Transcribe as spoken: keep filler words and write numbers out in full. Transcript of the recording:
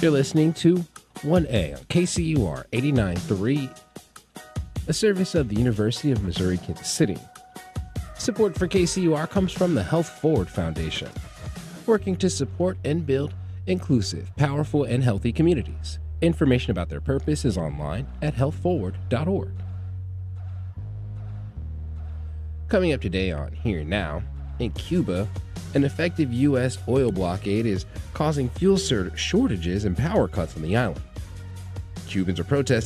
You're listening to one A on K C U R eighty-nine point three, a service of the University of Missouri-Kansas City. Support for K C U R comes from the Health Forward Foundation, working to support and build inclusive, powerful, and healthy communities. Information about their purpose is online at health forward dot org. Coming up today on Here Now, in Cuba, an effective U S oil blockade is causing fuel shortages and power cuts on the island. Cubans are protesting